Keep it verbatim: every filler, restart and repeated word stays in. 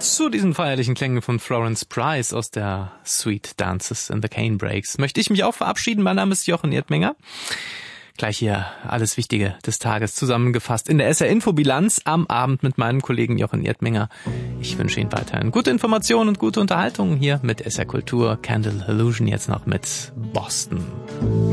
Zu diesen feierlichen Klängen von Florence Price aus der Sweet Dances in the Cane Breaks möchte ich mich auch verabschieden. Mein Name ist Jochen Erdmenger. Gleich hier alles Wichtige des Tages zusammengefasst in der S R-Info-Bilanz am Abend mit meinem Kollegen Jochen Erdmenger. Ich wünsche Ihnen weiterhin gute Informationen und gute Unterhaltung hier mit S R Kultur. Candle Illusion jetzt noch mit Boston.